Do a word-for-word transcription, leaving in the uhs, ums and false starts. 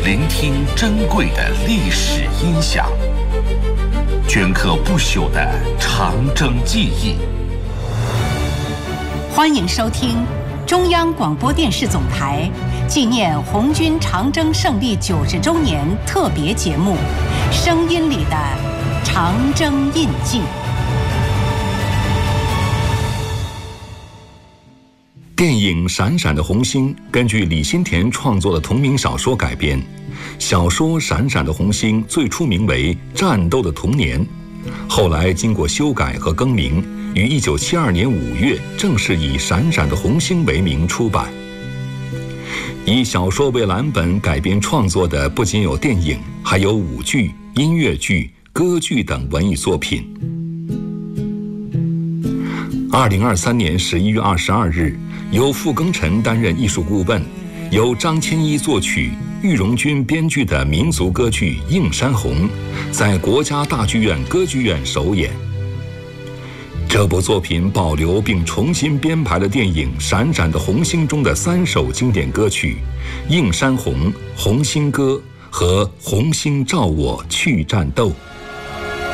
聆听珍贵的历史音响，镌刻不朽的长征记忆。 欢迎收听中央广播电视总台纪念红军长征胜利九十周年特别节目《声音里的长征印记》。 电影《闪闪的红星》根据李新田创作的同名小说改编。小说《闪闪的红星》最初名为《战斗的童年》，后来经过修改和更名，于一九七二年五月正式以《闪闪的红星》为名出版。以小说为蓝本改编创作的不仅有电影，还有舞剧、音乐剧、歌剧等文艺作品。二零二三年十一月二十二日，由傅庚辰担任艺术顾问，由张千一作曲、郁荣军编剧的民族歌剧《映山红》在国家大剧院歌剧院首演。这部作品保留并重新编排了电影《闪闪的红星》中的三首经典歌曲《映山红》、《红星歌》和《红星照我去战斗》。